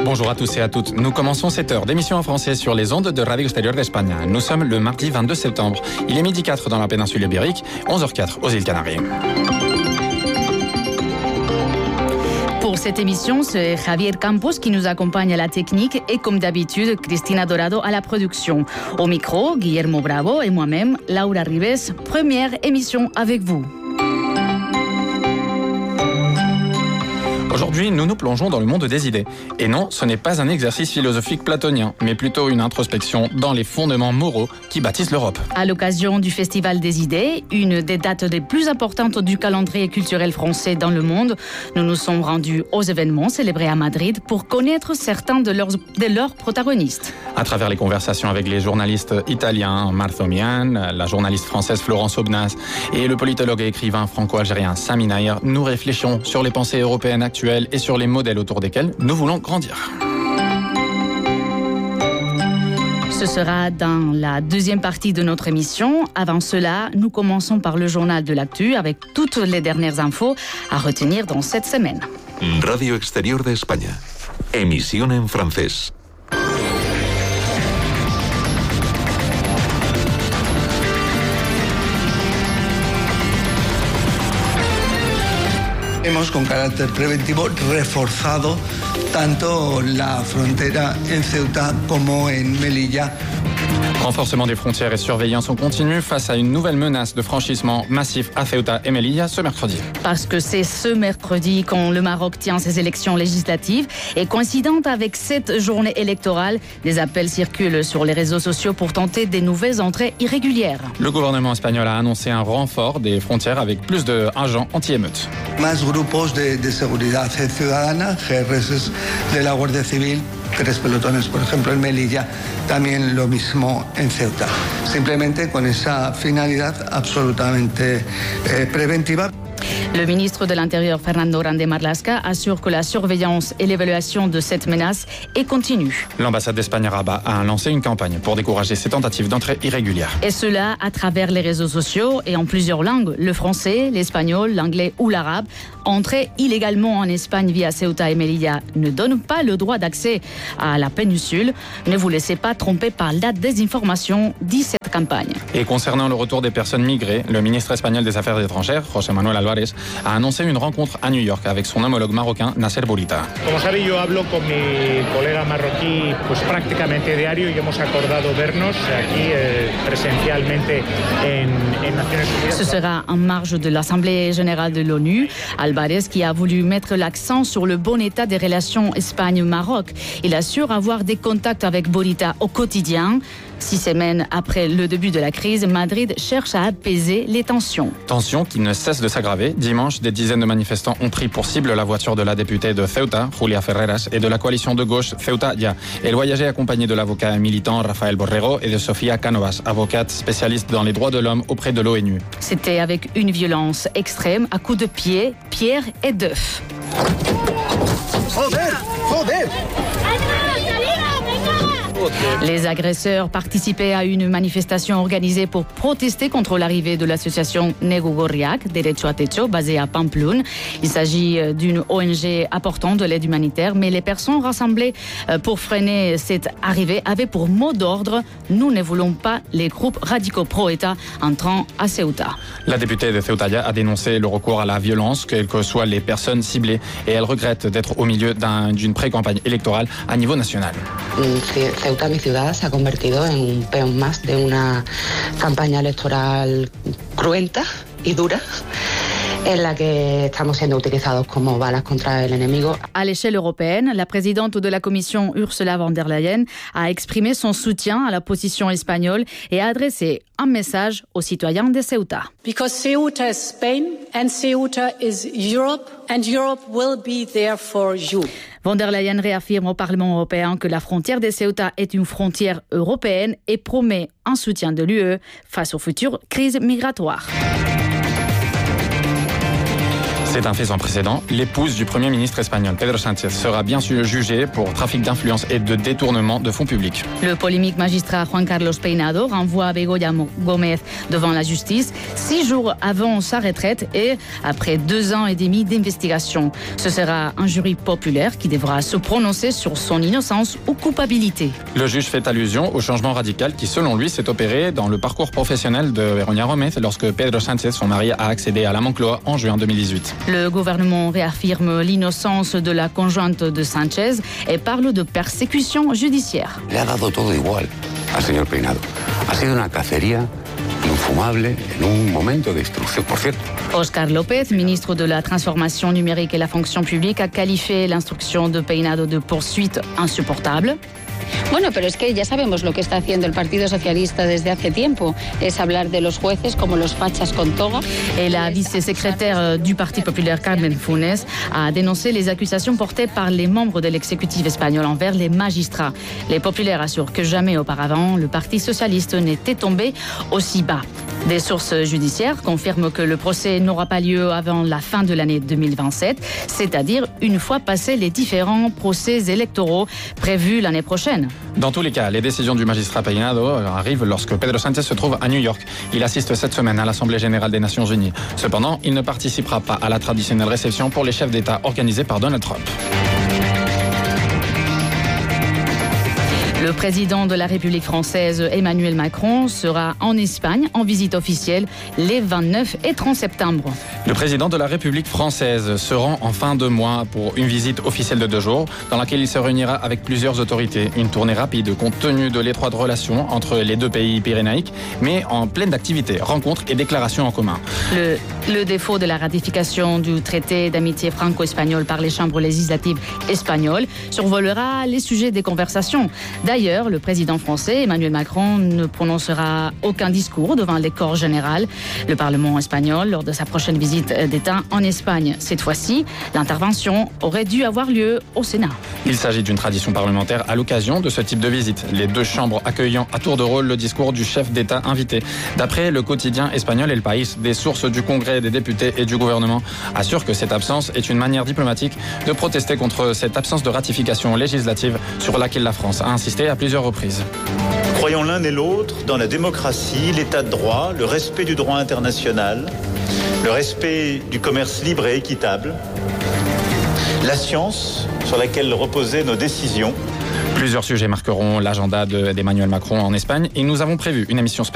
Bonjour à tous et à toutes. Nous commençons cette heure d'émission en français sur les ondes de Radio Extérieure d'Espagne. Nous sommes le mardi 22 septembre. Il est midi 4 dans la péninsule ibérique, 11h04 aux îles Canaries. Pour cette émission, c'est Javier Campos qui nous accompagne à la technique et comme d'habitude, Cristina Dorado à la production. Au micro, Guillermo Bravo et moi-même, Laura Ribes. Première émission avec vous. Aujourd'hui, nous nous plongeons dans le monde des idées. Et non, ce n'est pas un exercice philosophique platonien, mais plutôt une introspection dans les fondements moraux qui bâtissent l'Europe. À l'occasion du Festival des idées, une des dates les plus importantes du calendrier culturel français dans le monde, nous nous sommes rendus aux événements célébrés à Madrid pour connaître certains de leurs protagonistes. À travers les conversations avec les journalistes italiens Marzo Mian, la journaliste française Florence Aubenas et le politologue et écrivain franco-algérien Sami Naïr, nous réfléchissons sur les pensées européennes actuelles et sur les modèles autour desquels nous voulons grandir. Ce sera dans la deuxième partie de notre émission. Avant cela, nous commençons par le journal de l'actu avec toutes les dernières infos à retenir dans cette semaine. Radio Exterior de España. Emisión en francés. Hemos con carácter preventivo reforzado tanto la frontera en Ceuta como en Melilla. Renforcement des frontières et surveillance en continu face à une nouvelle menace de franchissement massif à Ceuta et Melilla ce mercredi. Parce que c'est ce mercredi quand le Maroc tient ses élections législatives et coïncidente avec cette journée électorale, des appels circulent sur les réseaux sociaux pour tenter des nouvelles entrées irrégulières. Le gouvernement espagnol a annoncé un renfort des frontières avec plus d'agents anti-émeutes. Más grupos de seguridad ciudadana, GRS de la Guardia Civil, 3 pelotones, por ejemplo, en Melilla, también lo mismo en Ceuta. Simplemente con esa finalidad absolutamente preventiva. Le ministre de l'Intérieur, Fernando Grande Marlaska, assure que la surveillance et l'évaluation de cette menace est continue. L'ambassade d'Espagne à Rabat a lancé une campagne pour décourager ces tentatives d'entrée irrégulière. Et cela à travers les réseaux sociaux et en plusieurs langues, le français, l'espagnol, l'anglais ou l'arabe. Entrer illégalement en Espagne via Ceuta et Melilla ne donne pas le droit d'accès à la péninsule. Ne vous laissez pas tromper par la désinformation, dit cette campagne. Et concernant le retour des personnes migrées, le ministre espagnol des Affaires étrangères, José Manuel Álvarez, a annoncé une rencontre à New York avec son homologue marocain Nasser Bourita. Como sabe, yo hablo con mi colega marroquí pues prácticamente diario y hemos acordado vernos aquí presencialmente en Naciones Unidas. Ce sera en marge de l'Assemblée générale de l'ONU. Álvarez qui a voulu mettre l'accent sur le bon état des relations Espagne-Maroc. Il assure avoir des contacts avec Bourita au quotidien. 6 semaines après le début de la crise, Madrid cherche à apaiser les tensions. Tensions qui ne cessent de s'aggraver. Dimanche, des dizaines de manifestants ont pris pour cible la voiture de la députée de Ceuta, Julia Ferreras, et de la coalition de gauche Ceuta Ya. Elle voyageait accompagnée de l'avocat militant Rafael Borrero et de Sofía Cánovas, avocate spécialiste dans les droits de l'homme auprès de l'ONU. C'était avec une violence extrême, à coups de pied, pierres et d'œufs. Les agresseurs participaient à une manifestation organisée pour protester contre l'arrivée de l'association Negu Gorriak, Derecho a Techo, basée à Pamplona. Il s'agit d'une ONG apportant de l'aide humanitaire, mais les personnes rassemblées pour freiner cette arrivée avaient pour mot d'ordre « Nous ne voulons pas les groupes radicaux pro-État entrant à Ceuta ». La députée de Ceuta Ya a dénoncé le recours à la violence, quelles que soient les personnes ciblées, et elle regrette d'être au milieu d'une pré-campagne électorale à niveau national. Ceuta, mi ciudad, se ha convertido en un peón más de una campaña electoral cruenta y dura en la que estamos siendo utilizados como balas contra el enemigo. À l'échelle européenne, la présidente de la Commission, Ursula von der Leyen, a exprimé son soutien à la position espagnole et a adressé un message aux citoyens de Ceuta. Because Ceuta is Spain and Ceuta is Europe and Europe will be there for you. Von der Leyen réaffirme au Parlement européen que la frontière de Ceuta est une frontière européenne et promet un soutien de l'UE face aux futures crises migratoires. C'est un fait sans précédent. L'épouse du Premier ministre espagnol, Pedro Sánchez, sera bien sûr jugée pour trafic d'influence et de détournement de fonds publics. Le polémique magistrat Juan Carlos Peinado renvoie Begoña Gómez devant la justice 6 jours avant sa retraite et après 2 ans et demi d'investigation. Ce sera un jury populaire qui devra se prononcer sur son innocence ou culpabilité. Le juge fait allusion au changement radical qui, selon lui, s'est opéré dans le parcours professionnel de Begoña Gómez lorsque Pedro Sánchez, son mari, a accédé à la Moncloa en juin 2018. Le gouvernement réaffirme l'innocence de la conjointe de Sánchez et parle de persécution judiciaire. Le ha dado todo igual al señor Peinado. Ha sido una cacería infumable en un momento de instrucción, por cierto. Oscar López, ministre de la Transformation numérique et la fonction publique, a qualifié l'instruction de Peinado de poursuite insupportable. Bueno, pero es que ya sabemos lo que está haciendo el Partido Socialista desde hace tiempo, es hablar de los jueces como los fachas con toga. Et la vice-secrétaire du Parti populaire Carmen Funes a dénoncé les accusations portées par les membres de l'exécutif espagnol envers les magistrats. Les populaires assurent que jamais auparavant le Parti socialiste n'était tombé aussi bas. Des sources judiciaires confirment que le procès n'aura pas lieu avant la fin de l'année 2027, c'est-à-dire une fois passés les différents procès électoraux prévus l'année prochaine. Dans tous les cas, les décisions du magistrat Peinado arrivent lorsque Pedro Sánchez se trouve à New York. Il assiste cette semaine à l'Assemblée générale des Nations Unies. Cependant, il ne participera pas à la traditionnelle réception pour les chefs d'État organisée par Donald Trump. Le président de la République française, Emmanuel Macron, sera en Espagne en visite officielle les 29 et 30 septembre. Le président de la République française se rend en fin de mois pour une visite officielle de 2 jours dans laquelle il se réunira avec plusieurs autorités. Une tournée rapide compte tenu de l'étroite relation entre les 2 pays pyrénéiques, mais en pleine activité, rencontres et déclarations en commun. Le défaut de la ratification du traité d'amitié franco-espagnol par les chambres législatives espagnoles survolera les sujets des conversations. D'ailleurs, le président français, Emmanuel Macron, ne prononcera aucun discours devant les corps générales. Le Parlement espagnol, lors de sa prochaine visite d'État en Espagne. Cette fois-ci, l'intervention aurait dû avoir lieu au Sénat. Il s'agit d'une tradition parlementaire à l'occasion de ce type de visite. Les 2 chambres accueillant à tour de rôle le discours du chef d'État invité. D'après le quotidien espagnol El País, des sources du Congrès, des députés et du gouvernement assurent que cette absence est une manière diplomatique de protester contre cette absence de ratification législative sur laquelle la France a insisté à plusieurs reprises. Croyons l'un et l'autre dans la démocratie, l'état de droit, le respect du droit international, le respect du commerce libre et équitable, la science sur laquelle reposaient nos décisions. Plusieurs sujets marqueront l'agenda d'Emmanuel Macron en Espagne et nous avons prévu une émission spéciale